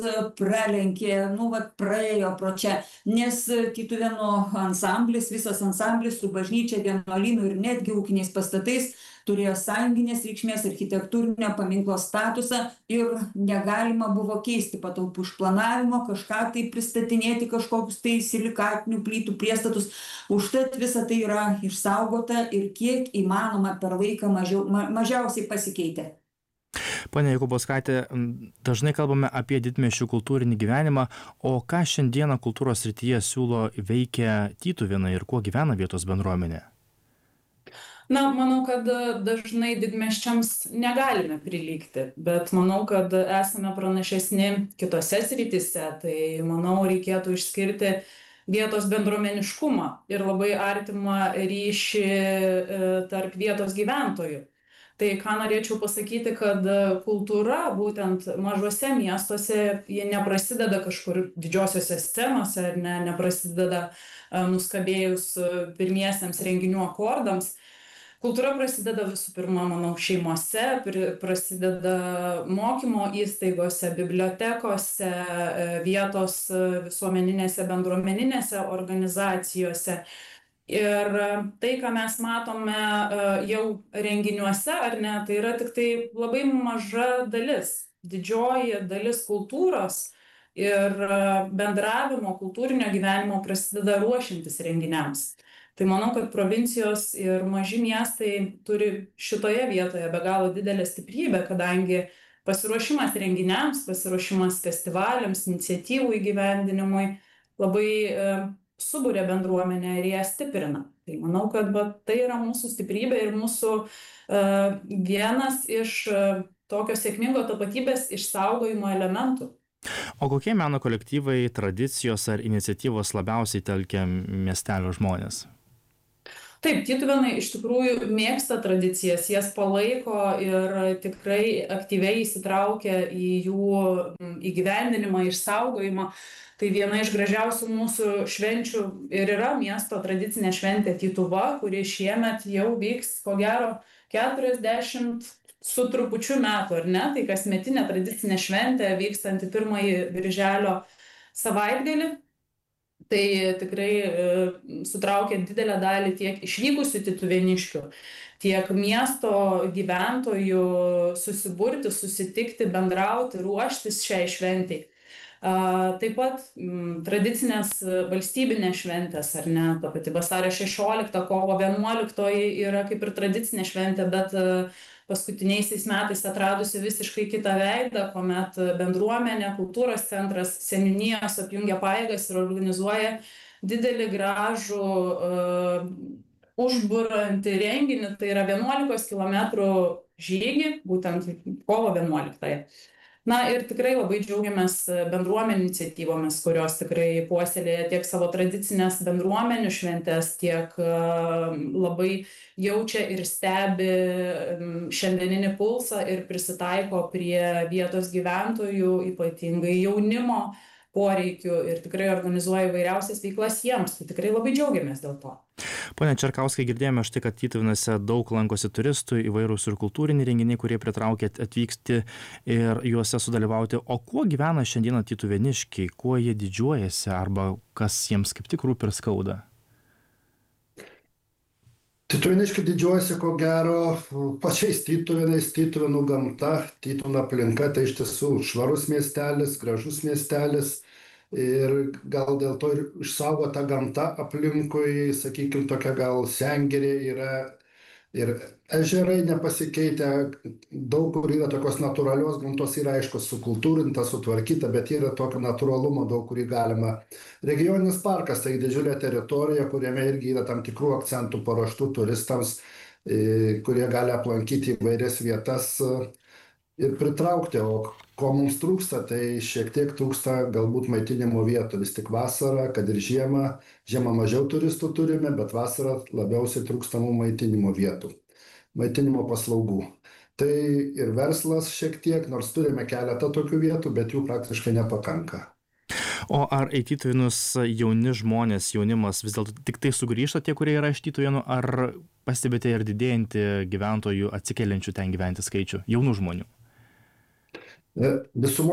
pralenkė, praėjo pro čia, nes Tytuvėnų ansamblis, visas ansamblis su bažnyčia, vienuolynu ir netgi ūkiniais pastatais turėjo sąjunginės reikšmės architektūrinio paminklo statusą ir negalima buvo keisti patalpų išplanavimo, kažką tai pristatinėti, kažkokius tai silikatinių plytų priestatus. Užtat visa tai yra išsaugota ir kiek įmanoma per laiką mažiausiai pasikeitė. Pone Jakubauskaite, dažnai kalbame apie didmiesčių kultūrinį gyvenimą, o ką šiandieną kultūros srityje siūlo veikia Tytuvėnai ir kuo gyvena vietos bendruomenė? Manau, kad dažnai didmiesčiams negalime prilygti, bet manau, kad esame pranašesni kitose srityse, tai manau reikėtų išskirti vietos bendruomeniškumą ir labai artimą ryšį tarp vietos gyventojų. Tai ką norėčiau pasakyti, kad kultūra būtent mažuose miestuose, jie neprasideda kažkur didžiosiuose scenose, ar neprasideda nuskambėjus pirmiesiems renginių akordams. Kultūra prasideda visų pirma, manau, šeimose, prasideda mokymo įstaigose, bibliotekose, vietos visuomeninėse, bendruomeninėse organizacijose. Ir tai, ką mes matome jau renginiuose, tai yra tik tai labai maža dalis. Didžioji dalis kultūros ir bendravimo, kultūrinio gyvenimo prasideda ruošiantis renginiams. Tai manau, kad provincijos ir maži miestai turi šitoje vietoje be galo didelę stiprybę, kadangi pasiruošimas renginiams, pasiruošimas festivaliams, iniciatyvų įgyvendinimui labai suburia bendruomenę ir ją stiprina. Tai manau, kad tai yra mūsų stiprybė ir mūsų vienas iš tokio sėkmingo tapatybės išsaugojimo elementų. O kokie meno kolektyvai, tradicijos ar iniciatyvos labiausiai telkia miestelio žmonės? Taip, Tytuvėnai iš tikrųjų mėgsta tradicijas, jas palaiko ir tikrai aktyviai įsitraukia į jų įgyvendinimą, išsaugojimą. Tai viena iš gražiausių mūsų švenčių ir yra miesto tradicinė šventė Tytuva, kuri šiemet jau vyks, ko gero, 40 su trupučiu metų, ar ne? Tai kasmetinė tradicinė šventė vykstanti pirmąjį birželio savaitgalį. Tai tikrai sutraukia didelę dalį tiek išvykusių tytuvėniškių, tiek miesto gyventojų susiburti, susitikti, bendrauti, ruoštis šiai šventei. Taip pat tradicinės valstybinės šventės, ar ne, ta pati vasario 16, kovo 11 yra kaip ir tradicinė šventė, bet paskutiniaisiais metais atradusi visiškai kitą veidą, kuomet bendruomenė, kultūros centras, seniūnijos apjungia pajėgas ir organizuoja didelį gražų užburantį renginį, tai yra 11 km žygį, būtent kovo 11. Ir tikrai labai džiaugiamės bendruomenių iniciatyvomis, kurios tikrai puoselėja tiek savo tradicinės bendruomenių šventės, tiek labai jaučia ir stebi šiandieninį pulsą ir prisitaiko prie vietos gyventojų, ypatingai jaunimo poreikių ir tikrai organizuoja įvairiausias veiklas jiems. Tai tikrai labai džiaugiamės dėl to. Pone Čerkauskai, girdėjome štai, kad Tytuvėnuose daug lankosi turistų, įvairūs ir kultūriniai renginiai, kurie pritraukia atvykti ir juose sudalyvauti. O kuo gyvena šiandieną tytuvėniškiai, kuo jie didžiuojasi arba kas jiems kaip tik rūpi ir skauda? Tytuvėniškiai didžiuojasi, ko gero, pačiais Tytuvėnais, Tytuvėnų gamta, Tytuvėnų aplinka, tai iš tiesų švarus miestelis, gražus miestelis. Ir gal dėl to ir išsaugota gamta aplinkui, sakykime, tokia gal sengirė yra ir ežerai nepasikeitę, daug kur yra tokios natūralios gamtos, yra aišku sukultūrinta, sutvarkyta, bet yra tokio natūralumo daug, kurį galima. Regioninis parkas tai didžiulė teritorija, kuriame irgi yra tam tikrų akcentų paruoštų turistams, kurie gali aplankyti įvairias vietas ir pritraukti. O ko mums trūksta, tai šiek tiek trūksta galbūt maitinimo vietų. Vis tik vasarą, kad ir žiemą mažiau turistų turime, bet vasarą labiausiai trūksta mums maitinimo vietų, maitinimo paslaugų. Tai ir verslas šiek tiek, nors turime keletą tokių vietų, bet jų praktiškai nepakanka. O ar į Tytuvėnus jauni žmonės, jaunimas vis dėlto tik tai sugrįžta tie, kurie yra iš Tytuvėnų, ar pastebite ir didėjantį gyventojų atsikeliančių ten gyventi skaičių, jaunų žmonių? Visumoj